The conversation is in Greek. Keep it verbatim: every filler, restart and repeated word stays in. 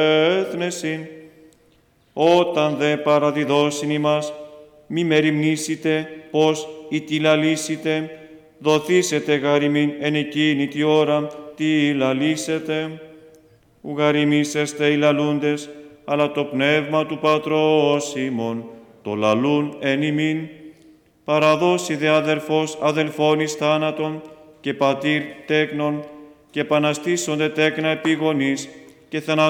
έθνεσιν. Όταν δε παραδιδώσιν ημάς, μη μεριμνήσετε πως ή τι λαλήσετε, δοθήσετε γαριμήν εν εκείνη τη ώρα τι λαλήσετε. Ουγαριμήσεστε οι λαλούντες, αλλά το πνεύμα του Πατρός ημών, το λαλούν εν ημίν. Παραδώσει δε αδελφός αδελφόν εις θάνατον, και πατήρ τέκνον, και επαναστήσονται τέκνα επί γονείς, και θανάτων